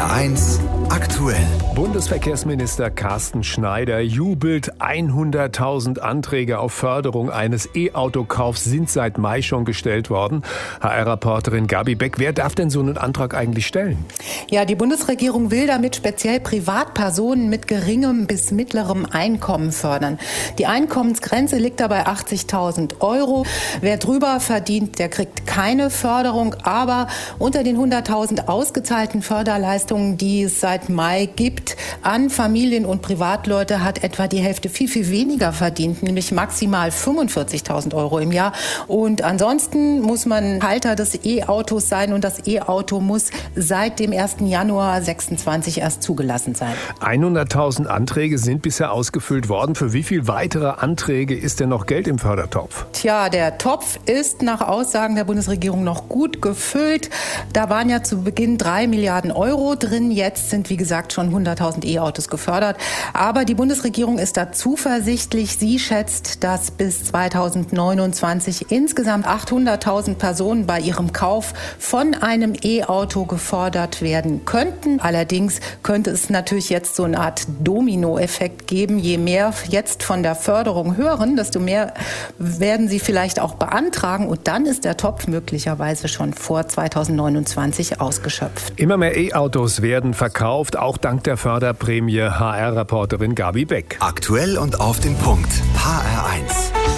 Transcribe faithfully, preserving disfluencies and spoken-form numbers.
R eins aktuell. Bundesverkehrsminister Carsten Schneider jubelt. hunderttausend Anträge auf Förderung eines E-Auto-Kaufs sind seit Mai schon gestellt worden. H R-Reporterin Gabi Beck, wer darf denn so einen Antrag eigentlich stellen? Ja, die Bundesregierung will damit speziell Privatpersonen mit geringem bis mittlerem Einkommen fördern. Die Einkommensgrenze liegt dabei achtzigtausend Euro. Wer drüber verdient, der kriegt keine Förderung. Aber unter den hunderttausend ausgezahlten Förderleistungen, die es seit Mai gibt, an Familien und Privatleute hat etwa die Hälfte viel, viel weniger verdient, nämlich maximal fünfundvierzigtausend Euro im Jahr. Und ansonsten muss man Halter des E-Autos sein und das E-Auto muss seit dem ersten Januar sechsundzwanzig erst zugelassen sein. hunderttausend Anträge sind bisher ausgefüllt worden. Für wie viele weitere Anträge ist denn noch Geld im Fördertopf? Tja, der Topf ist nach Aussagen der Bundesregierung noch gut gefüllt. Da waren ja zu Beginn drei Milliarden Euro drin. Jetzt sind, wie gesagt, schon hunderttausend E-Autos gefördert. Aber die Bundesregierung ist da zuversichtlich. Sie schätzt, dass bis zweitausendneunundzwanzig insgesamt achthunderttausend Personen bei ihrem Kauf von einem E-Auto gefördert werden könnten. Allerdings könnte es natürlich jetzt so eine Art Dominoeffekt geben. Je mehr jetzt von der Förderung hören, desto mehr werden sie vielleicht auch beantragen. Und dann ist der Topf möglicherweise schon vor zweitausendneunundzwanzig ausgeschöpft. Immer mehr E-Autos werden verkauft, auch dank der Förderprämie. H R-Reporterin Gabi Beck. Aktuell und auf den Punkt. H R eins.